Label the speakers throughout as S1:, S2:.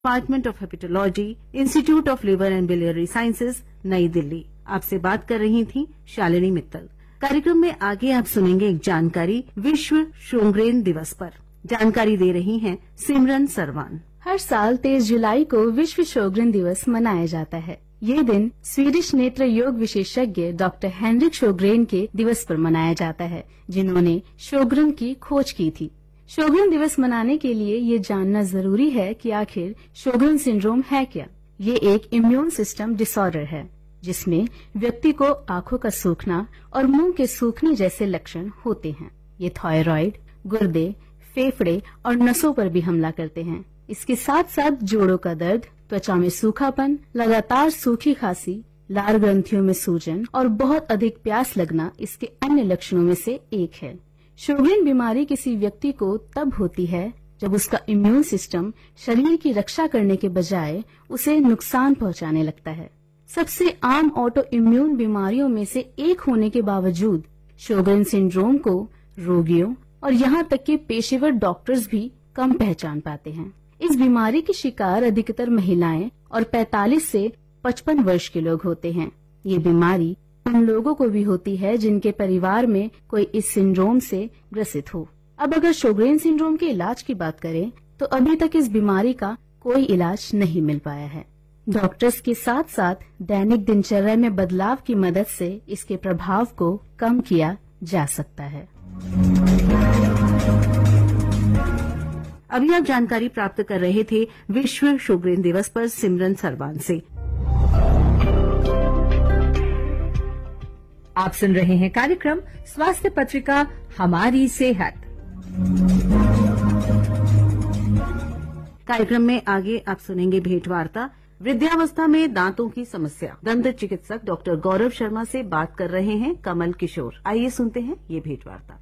S1: Department of hepatology, institute of liver and biliary sciences, नई दिल्ली। आपसे बात कर रही थी शालिनी मित्तल। कार्यक्रम में आगे आप सुनेंगे एक जानकारी विश्व शोंगरेन दिवस पर। जानकारी दे रही हैं सिमरन सरवान।
S2: हर साल 23 जुलाई को विश्व शोंगरेन दिवस मनाया जाता है। ये दिन स्वीडिश नेत्र योग विशेषज्ञ डॉक्टर हेनरिक शोंगरेन के दिवस पर मनाया जाता है, जिन्होंने शोंगरेन की खोज की थी। शोंगरेन दिवस मनाने के लिए ये जानना जरूरी है कि आखिर शोंगरेन सिंड्रोम है क्या। ये एक इम्यून सिस्टम डिसऑर्डर है, जिसमें व्यक्ति को आंखों का सूखना और मुंह के सूखने जैसे लक्षण होते हैं। ये थायराइड, गुर्दे, फेफड़े और नसों पर भी हमला करते हैं। इसके साथ साथ जोड़ों का दर्द, त्वचा में सूखापन, लगातार सूखी खांसी, लार ग्रंथियों में सूजन और बहुत अधिक प्यास लगना इसके अन्य लक्षणों में से एक है। शोंगरेन बीमारी किसी व्यक्ति को तब होती है जब उसका इम्यून सिस्टम शरीर की रक्षा करने के बजाय उसे नुकसान पहुंचाने लगता है। सबसे आम ऑटो इम्यून बीमारियों में से एक होने के बावजूद शोंगरेन सिंड्रोम को रोगियों और यहाँ तक कि पेशेवर डॉक्टर्स भी कम पहचान पाते हैं। इस बीमारी की शिकार अधिकतर महिलाएं और 45 से 55 वर्ष के लोग होते हैं। ये बीमारी उन लोगों को भी होती है जिनके परिवार में कोई इस सिंड्रोम से ग्रसित हो। अब अगर शोंगरेन सिंड्रोम के इलाज की बात करें तो अभी तक इस बीमारी का कोई इलाज नहीं मिल पाया है। डॉक्टर्स के साथ साथ दैनिक दिनचर्या में बदलाव की मदद से इसके प्रभाव को कम किया जा सकता है।
S1: अभी आप जानकारी प्राप्त कर रहे थे विश्व शोंगरेन दिवस पर सिमरन सरवान से।
S3: आप सुन रहे हैं कार्यक्रम स्वास्थ्य पत्रिका हमारी सेहत।
S1: कार्यक्रम में आगे आप सुनेंगे भेंटवार्ता वृद्धावस्था में दांतों की समस्या। दंत चिकित्सक डॉक्टर गौरव शर्मा से बात कर रहे हैं कमल किशोर। आइए सुनते हैं ये भेंटवार्ता।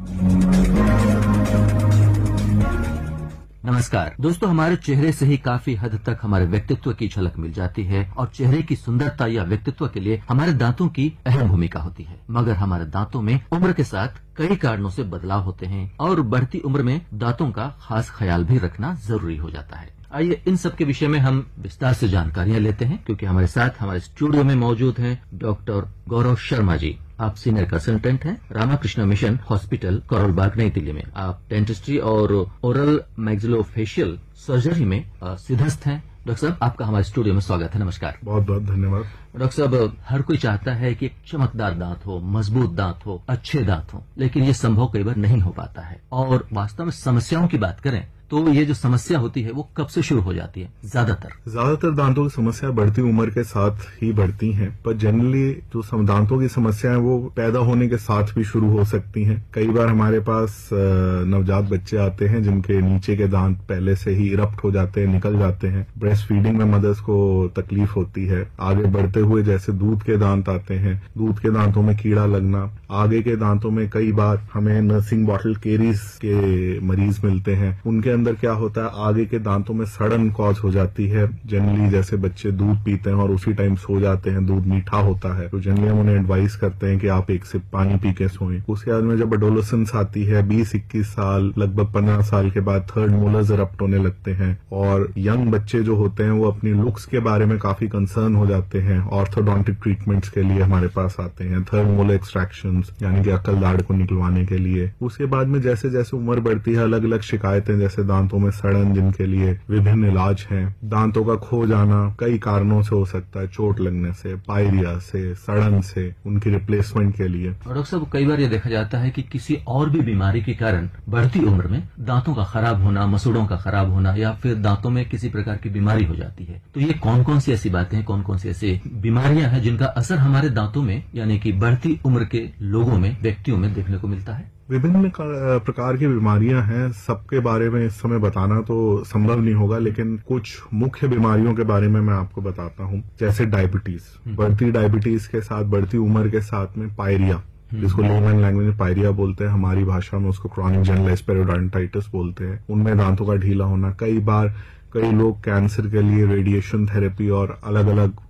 S4: नमस्कार दोस्तों, हमारे चेहरे से ही काफी हद तक हमारे व्यक्तित्व की झलक मिल जाती है और चेहरे की सुंदरता या व्यक्तित्व के लिए हमारे दांतों की अहम भूमिका होती है। मगर हमारे दांतों में उम्र के साथ कई कारणों से बदलाव होते हैं और बढ़ती उम्र में दांतों का खास ख्याल भी रखना जरूरी हो जाता है। आइए इन सब के विषय में हम विस्तार से जानकारियां लेते हैं, क्योंकि हमारे साथ हमारे स्टूडियो में मौजूद हैं डॉक्टर गौरव शर्मा जी। आप सीनियर कंसल्टेंट हैं रामाकृष्ण मिशन हॉस्पिटल, करोल बाग, नई दिल्ली में। आप डेंटिस्ट्री और ओरल मैक्सिलोफेशियल सर्जरी में सिद्धस्थ हैं। डॉक्टर साहब, आपका हमारे स्टूडियो में स्वागत है। नमस्कार।
S5: बहुत बहुत धन्यवाद।
S4: डॉक्टर साहब, हर कोई चाहता है कि एक चमकदार दांत हो, मजबूत दांत हो, अच्छे दांत हो, लेकिन ये संभव कई बार नहीं हो पाता है। और वास्तव में समस्याओं की बात करें तो ये जो समस्या होती है वो कब से शुरू हो जाती है? ज्यादातर
S5: दांतों की समस्या बढ़ती उम्र के साथ ही बढ़ती हैं, पर जनरली जो दांतों की समस्या है वो पैदा होने के साथ भी शुरू हो सकती हैं। कई बार हमारे पास नवजात बच्चे आते हैं जिनके नीचे के दांत पहले से ही इरप्ट हो जाते हैं, निकल जाते हैं। ब्रेस्ट फीडिंग में मदर्स को तकलीफ होती है। आगे बढ़ते हुए जैसे दूध के दांत आते हैं, दूध के दांतों में कीड़ा लगना, आगे के दांतों में कई बार हमें नर्सिंग बॉटल केरीज के मरीज मिलते हैं। उनके अंदर क्या होता है, आगे के दांतों में सड़न कॉज हो जाती है। जनरली जैसे बच्चे दूध पीते हैं और उसी टाइम सो जाते हैं, दूध मीठा होता है, तो जनरली हम उन्हें एडवाइस करते हैं कि आप एक सिप पानी पी के सोएं। उसके बाद में जब एडोलेसेंस आती है, 20-21 साल, लगभग 15 साल के बाद थर्ड मोलर्स इरप्ट होने लगते हैं और यंग बच्चे जो होते हैं वो अपनी लुक्स के बारे में काफी कंसर्न हो जाते हैं। ऑर्थोडोंटिक ट्रीटमेंट्स के लिए हमारे पास आते हैं, थर्ड मोलर एक्सट्रैक्शन यानी कि अक्ल दाढ़ को निकलवाने के लिए। उसके बाद में जैसे जैसे उम्र बढ़ती है, अलग अलग शिकायतें जैसे दांतों में सड़न, जिनके लिए विभिन्न इलाज हैं। दांतों का खो जाना कई कारणों से हो सकता है, चोट लगने से, पायरिया से, सड़न से, उनकी रिप्लेसमेंट के लिए।
S4: और डॉक्टर साहब, कई बार ये देखा जाता है कि किसी और भी बीमारी के कारण बढ़ती उम्र में दांतों का खराब होना, मसूड़ों का खराब होना या फिर दांतों में किसी प्रकार की बीमारी हो जाती है। तो ये कौन कौन सी ऐसी बातें हैं, कौन कौन सी ऐसी बीमारियां हैं जिनका असर हमारे दांतों में यानी कि बढ़ती उम्र के लोगों में, व्यक्तियों में देखने को मिलता है?
S5: विभिन्न प्रकार की बीमारियां हैं, सबके बारे में इस समय बताना तो संभव नहीं होगा, लेकिन कुछ मुख्य बीमारियों के बारे में मैं आपको बताता हूं। जैसे डायबिटीज, बढ़ती डायबिटीज के साथ, बढ़ती उम्र के साथ में पायरिया, जिसको लेमन लैंग्वेज में पायरिया बोलते हैं, हमारी भाषा में उसको क्रॉनिक जनरलाइज्ड पेरियोडोंटाइटिस बोलते हैं। उनमें दांतों का ढीला होना, कई लोग कैंसर के लिए रेडिएशन थेरेपी और अलग अलग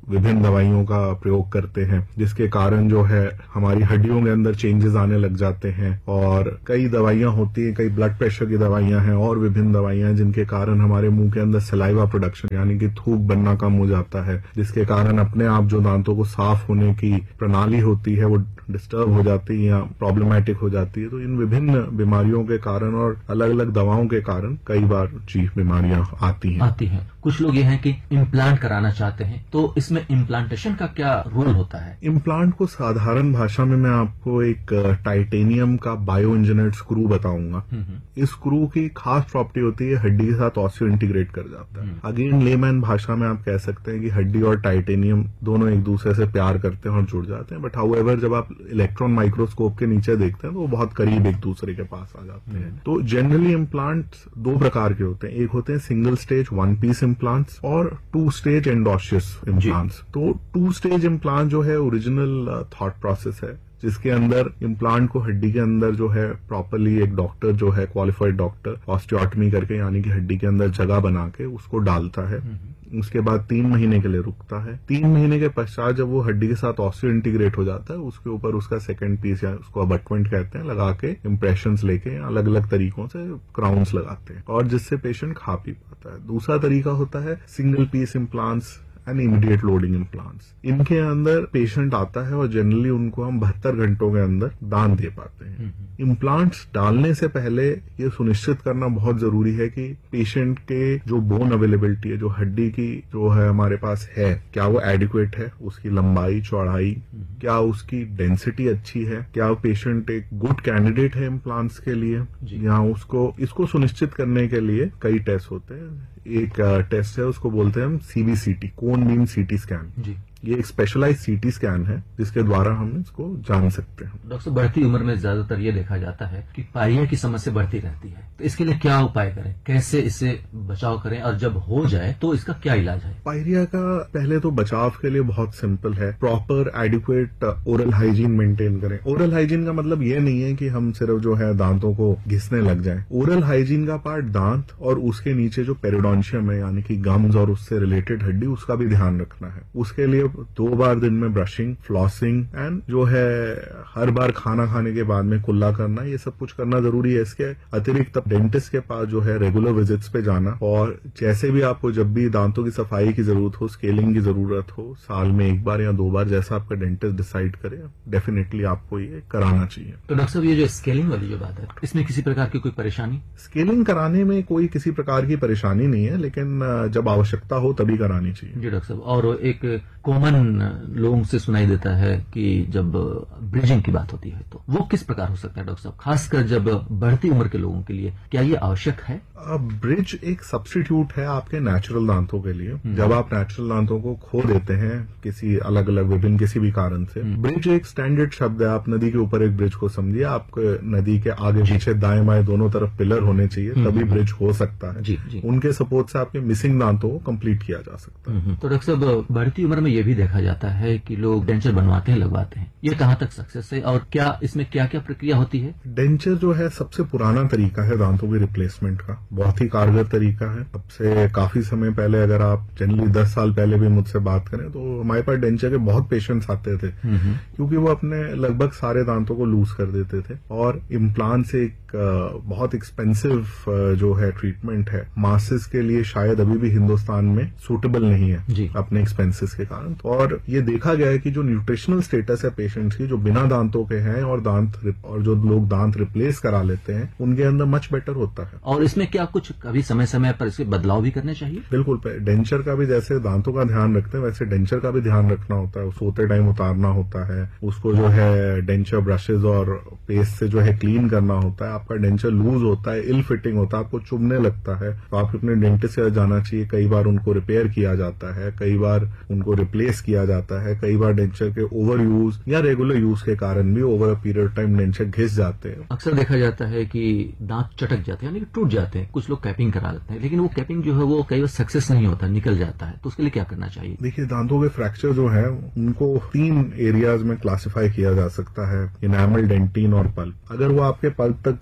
S5: विभिन्न दवाइयों का प्रयोग करते हैं, जिसके कारण जो है हमारी हड्डियों के अंदर चेंजेस आने लग जाते हैं। और कई दवाइयां होती हैं, कई ब्लड प्रेशर की दवाइयां हैं और विभिन्न दवाइयां जिनके कारण हमारे मुंह के अंदर सलाइवा प्रोडक्शन यानी कि थूक बनना कम हो जाता है, जिसके कारण अपने आप जो दांतों को साफ होने की प्रणाली होती है वो डिस्टर्ब हो जाती है या प्रॉब्लमैटिक हो जाती है। तो इन विभिन्न बीमारियों के कारण और अलग अलग दवाओं के कारण कई बार बीमारियां आती हैं।
S4: कुछ लोग ये हैं कि इम्प्लांट कराना चाहते हैं, तो इसमें इम्प्लांटेशन का क्या रोल होता है?
S5: इम्प्लांट को साधारण भाषा में मैं आपको एक टाइटेनियम का बायो इंजीनियर्ड स्क्रू बताऊंगा। इस स्क्रू की खास प्रॉपर्टी होती है हड्डी के साथ ऑस्टियो इंटीग्रेट कर जाता है। अगेन लेमैन भाषा में आप कह सकते हैं कि हड्डी और टाइटेनियम दोनों एक दूसरे से प्यार करते हैं और जुड़ जाते हैं। बट हाउएवर जब आप इलेक्ट्रॉन माइक्रोस्कोप के नीचे देखते हैं तो वो बहुत करीब एक दूसरे के पास आ जाते हैं। तो जनरली इम्प्लांट दो प्रकार के होते हैं, एक होते हैं single stage one piece implants और टू स्टेज एंडोशियस इम्प्लांट्स। तो टू स्टेज इम्प्लांट जो है ओरिजिनल थॉट प्रोसेस है, जिसके अंदर इम्प्लांट को हड्डी के अंदर जो है प्रॉपरली एक डॉक्टर जो है क्वालिफाइड डॉक्टर ऑस्टियोटमी करके यानी कि हड्डी के अंदर जगह बना के उसको डालता है। उसके बाद 3 महीने के लिए रुकता है। 3 महीने के पश्चात जब वो हड्डी के साथ ऑस्टियो इंटीग्रेट हो जाता है, उसके ऊपर उसका सेकंड पीस या उसको अबटमेंट कहते हैं लगा के इम्प्रेशंस लेके अलग अलग तरीकों से क्राउन्स लगाते हैं और जिससे पेशेंट खा पी पाता है। दूसरा तरीका होता है single piece implants and immediate loading implants. इनके अंदर पेशेंट आता है और जनरली उनको हम 72 घंटों के अंदर दान दे पाते हैं। इम्प्लांट्स डालने से पहले ये सुनिश्चित करना बहुत जरूरी है कि पेशेंट के जो बोन अवेलेबिलिटी है, जो हड्डी की जो है हमारे पास है, क्या वो एडिक्वेट है, उसकी लंबाई चौड़ाई, क्या उसकी डेंसिटी अच्छी है, क्या पेशेंट एक गुड कैंडिडेट है इम्प्लांट्स के लिए, या इसको सुनिश्चित करने के लिए कई टेस्ट होते हैं। एक टेस्ट है उसको बोलते हैं हम CBCT, कोन बीम CT स्कैन। ये एक स्पेशलाइज CT स्कैन है जिसके द्वारा हम इसको जान सकते हैं।
S4: डॉक्टर साहब, बढ़ती उम्र में ज्यादातर ये देखा जाता है कि पाइरिया की समस्या बढ़ती रहती है, तो इसके लिए क्या उपाय करें, कैसे इससे बचाव करें और जब हो जाए तो इसका क्या इलाज है?
S5: पाइरिया का पहले तो बचाव के लिए बहुत सिंपल है, proper adequate oral hygiene maintain करें। ओरल हाइजीन का मतलब ये नहीं है कि हम सिर्फ जो है दांतों को घिसने लग जाएं। ओरल हाइजीन का पार्ट दांत और उसके नीचे जो पेरिडोन्शियम है यानी कि गम्स और उससे रिलेटेड हड्डी, उसका भी ध्यान रखना है। उसके लिए 2 बार दिन में ब्रशिंग, फ्लॉसिंग एंड जो है हर बार खाना खाने के बाद में कुल्ला करना, ये सब कुछ करना जरूरी है। इसके अतिरिक्त डेंटिस्ट के पास जो है रेगुलर विजिट्स पे जाना, और जैसे भी आपको जब भी दांतों की सफाई की जरूरत हो, स्केलिंग की जरूरत हो, साल में 1 बार या 2 बार जैसा आपका डेंटिस्ट डिसाइड करे, डेफिनेटली आपको ये कराना चाहिए।
S4: तो डॉक्टर साहब, ये जो स्केलिंग वाली जो बात है, इसमें किसी प्रकार की कोई परेशानी?
S5: स्केलिंग कराने में कोई किसी प्रकार की परेशानी नहीं है, लेकिन जब आवश्यकता हो तभी करानी चाहिए।
S4: जी डॉक्टर साहब, और एक कॉमन लोगों से सुनाई देता है कि जब ब्रिजिंग की बात होती है तो वो किस प्रकार हो सकता है डॉक्टर साहब, खासकर जब बढ़ती उम्र के लोगों के लिए क्या ये आवश्यक है?
S5: ब्रिज एक सब्स्टिट्यूट है आपके नेचुरल दांतों के लिए। जब आप नेचुरल दांतों को खो देते हैं किसी अलग अलग विभिन्न किसी भी कारण से, ब्रिज एक स्टैंडर्ड शब्द है। आप नदी के ऊपर एक ब्रिज को समझिए, आपके नदी के आगे पीछे दाएं बाएं दोनों तरफ पिलर होने चाहिए, तभी ब्रिज हो सकता है।
S4: जी।
S5: उनके सपोर्ट से आपके मिसिंग दांतों को कंप्लीट किया जा सकता है।
S4: तो डॉक्टर साहब, बढ़ती उम्र में ये भी देखा जाता है कि लोग डेंचर बनवाते हैं, लगवाते हैं, ये कहाँ तक सक्सेस है और क्या इसमें क्या क्या प्रक्रिया होती है?
S5: डेंचर जो है सबसे पुराना तरीका है दांतों की रिप्लेसमेंट का, बहुत ही कारगर तरीका है। अब से काफी समय पहले, अगर आप जनरली 10 साल पहले भी मुझसे बात करें तो हमारे पास डेंचर के बहुत पेशेंट्स आते थे, क्योंकि वो अपने लगभग सारे दांतों को लूज कर देते थे और इम्प्लांट से एक बहुत एक्सपेंसिव जो है ट्रीटमेंट है, मासेस के लिए शायद अभी भी हिंदुस्तान में सूटेबल नहीं है अपने एक्सपेंसेस के कारण। और ये देखा गया है कि जो न्यूट्रिशनल स्टेटस है पेशेंट्स की, जो बिना दांतों के हैं और जो लोग दांत रिप्लेस करा लेते हैं, उनके अंदर मच बेटर होता है।
S4: और इसमें क्या कुछ कभी समय समय पर इसके बदलाव भी करने चाहिए?
S5: बिल्कुल, डेंचर का भी जैसे दांतों का ध्यान रखते हैं वैसे डेंचर का भी ध्यान रखना होता है। सोते टाइम उतारना होता है, उसको जो है डेंचर ब्रशेज और पेस्ट से जो है क्लीन करना होता है। आपका डेंचर लूज होता है, इल फिटिंग होता है, आपको चुभने लगता है, तो आप अपने डेंटिस्ट से जाना चाहिए। कई बार उनको रिपेयर किया जाता है, कई बार उनको रिप्लेस किया जाता है, कई बार डेंचर के ओवर यूज या रेगुलर यूज के कारण भी over a period time denture घिस जाते हैं।
S4: अक्सर देखा जाता है कि दांत चटक जाते हैं, यानी कि टूट जाते हैं। कुछ लोग कैपिंग करा लेते हैं, लेकिन वो कैपिंग जो है वो कई बार सक्सेस नहीं होता, निकल जाता है, तो उसके लिए क्या करना चाहिए?
S5: देखिए, दांतों के फ्रैक्चर जो है उनको 3 एरियाज में क्लासिफाई किया जा सकता है, इनेमल, डेंटिन और पल्प। अगर वो आपके पल्प तक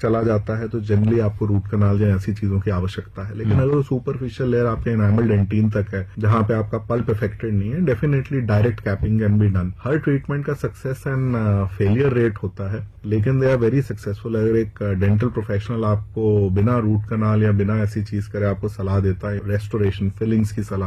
S5: चला जाता है तो जनरली आपको रूट कनाल या ऐसी चीजों की आवश्यकता है। लेकिन अगर सुपरफिशियल लेयर आपके एनामल डेंटिन तक है जहां पे आपका पल्प इफेक्टेड नहीं है, definitely direct capping can be done. Her treatment का सक्सेस एंड फेलियर रेट होता है, लेकिन दे आर वेरी सक्सेसफुल। अगर एक डेंटल प्रोफेशनल आपको बिना रूट कनाल या बिना ऐसी चीज करे आपको सलाह देता है, रेस्टोरेशन फिलिंग्स की सलाह